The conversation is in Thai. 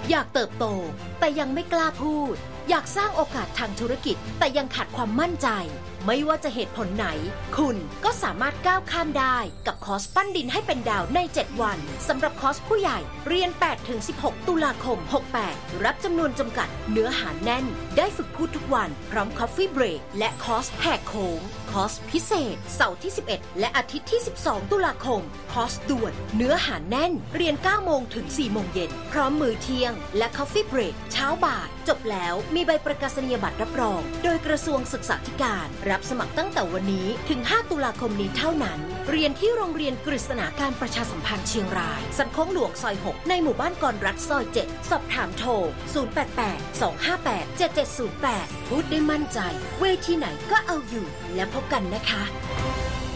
อยากเติบโตแต่ยังไม่กล้าพูดอยากสร้างโอกาสทางธุรกิจแต่ยังขาดความมั่นใจไม่ว่าจะเหตุผลไหนคุณก็สามารถก้าวข้ามได้กับคอร์สปั้นดินให้เป็นดาวใน7วันสำหรับคอร์สผู้ใหญ่เรียน 8-16 ตุลาคม 68รับจำนวนจำกัดเนื้อหาแน่นได้ฝึกพูดทุกวันพร้อมคอฟฟี่เบรกและคอร์สแหกโค้งคอร์สพิเศษเสาร์ที่11และอาทิตย์ที่12ตุลาคมคอร์สด่วนเนื้อหาแน่นเรียน 9 โมงถึง 4 โมงเย็นพร้อมมื้อเที่ยงและคอฟฟี่เบรกเช้าบ่ายจบแล้วมีใบประกาศนียบัตรรับรองโดยกระทรวงศึกษาธิการรับสมัครตั้งแต่วันนี้ถึง 5 ตุลาคมนี้เท่านั้นเรียนที่โรงเรียนกฤษณาการประชาสัมพันธ์เชียงรายสันโค้งหลวงซอย 6ในหมู่บ้านกรรัฐซอย 7สอบถามโทร 088-258-7708 พูดได้มั่นใจเวทีไหนก็เอาอยู่แล้วพบกันนะคะ